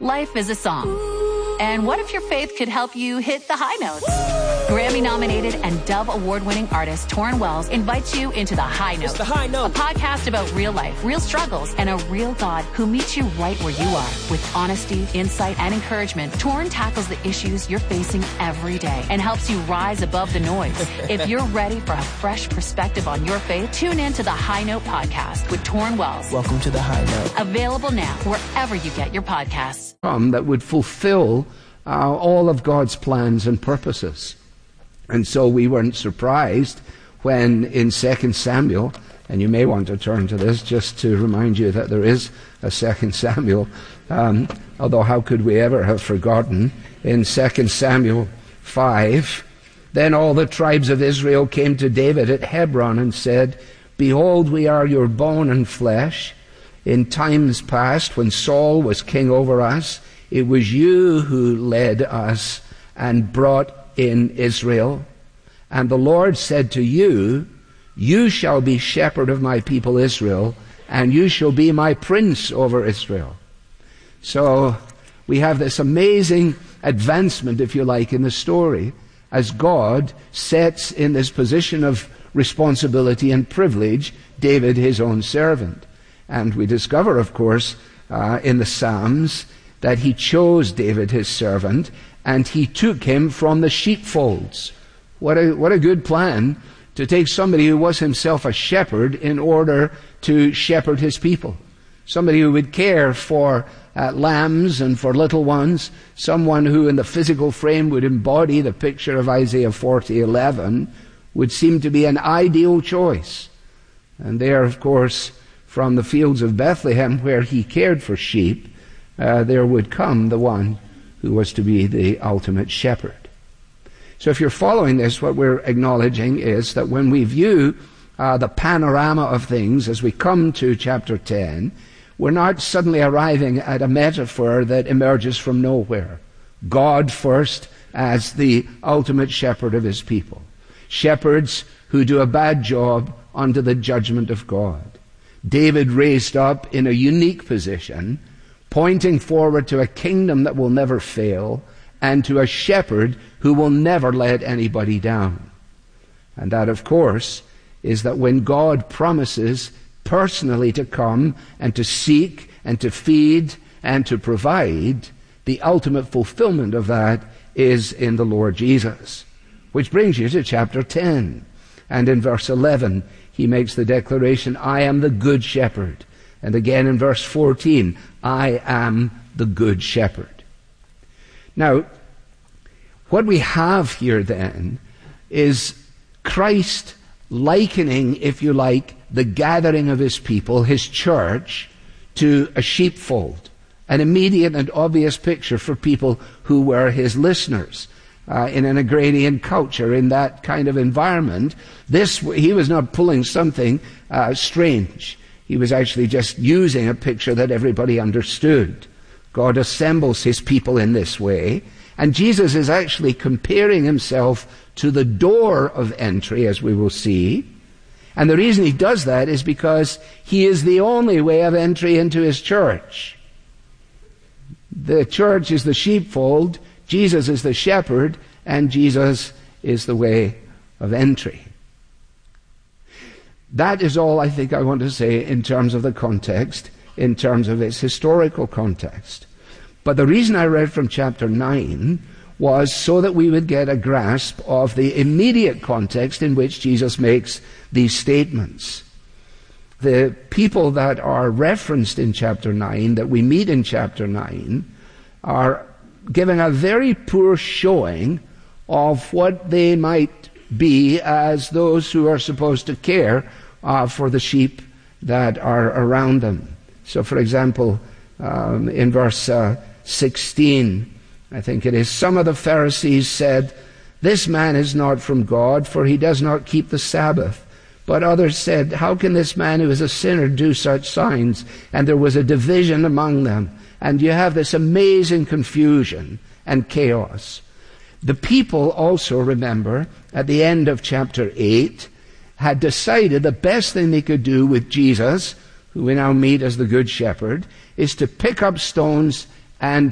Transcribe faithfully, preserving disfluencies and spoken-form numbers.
Life is a song. And what if your faith could help you hit the high notes? Grammy-nominated and Dove Award-winning artist Torrin Wells invites you into The High Note. It's The High Note. A podcast about real life, real struggles, and a real God who meets you right where you are. With honesty, insight, and encouragement, Torrin tackles the issues you're facing every day and helps you rise above the noise. If you're ready for a fresh perspective on your faith, tune in to The High Note podcast with Torrin Wells. Welcome to The High Note. Available now wherever you get your podcasts. That would fulfill uh, all of God's plans and purposes. And so we weren't surprised when in Second Samuel, and you may want to turn to this just to remind you that there is a Second Samuel, um, although how could we ever have forgotten, in Second Samuel five, then all the tribes of Israel came to David at Hebron and said, "Behold, we are your bone and flesh. In times past, when Saul was king over us, it was you who led us and brought in Israel. And the Lord said to you, you shall be shepherd of my people Israel, and you shall be my prince over Israel." So we have this amazing advancement, if you like, in the story, as God sets in this position of responsibility and privilege David, his own servant. And we discover, of course, uh, in the Psalms that he chose David, his servant, and he took him from the sheepfolds. What a, what a good plan to take somebody who was himself a shepherd in order to shepherd his people. Somebody who would care for uh, lambs and for little ones. Someone who in the physical frame would embody the picture of Isaiah forty eleven would seem to be an ideal choice. And there, of course, from the fields of Bethlehem, where he cared for sheep, uh, there would come the one who was to be the ultimate shepherd. So if you're following this, what we're acknowledging is that when we view uh, the panorama of things as we come to chapter ten, we're not suddenly arriving at a metaphor that emerges from nowhere. God first as the ultimate shepherd of his people. Shepherds who do a bad job under the judgment of God. David raised up in a unique position, pointing forward to a kingdom that will never fail and to a shepherd who will never let anybody down. And that, of course, is that when God promises personally to come and to seek and to feed and to provide, the ultimate fulfillment of that is in the Lord Jesus. Which brings you to chapter ten. And in verse eleven, he makes the declaration, "I am the good shepherd." And again in verse fourteen, "I am the good shepherd." Now, what we have here then is Christ likening, if you like, the gathering of his people, his church, to a sheepfold. An immediate and obvious picture for people who were his listeners. Uh, in an agrarian culture, in that kind of environment, this he was not pulling something uh, strange. He was actually just using a picture that everybody understood. God assembles his people in this way, and Jesus is actually comparing himself to the door of entry, as we will see. And the reason he does that is because he is the only way of entry into his church. The church is the sheepfold, Jesus is the shepherd, and Jesus is the way of entry. That is all I think I want to say in terms of the context, in terms of its historical context. But the reason I read from chapter nine was so that we would get a grasp of the immediate context in which Jesus makes these statements. The people that are referenced in chapter nine, that we meet in chapter nine, are giving a very poor showing of what they might be as those who are supposed to care uh, for the sheep that are around them. So, for example, um, in verse uh, sixteen, I think it is, some of the Pharisees said, "This man is not from God, for he does not keep the Sabbath." But others said, "How can this man who is a sinner do such signs?" And there was a division among them. And you have this amazing confusion and chaos. The people also, remember, at the end of chapter eight, had decided the best thing they could do with Jesus, who we now meet as the Good Shepherd, is to pick up stones and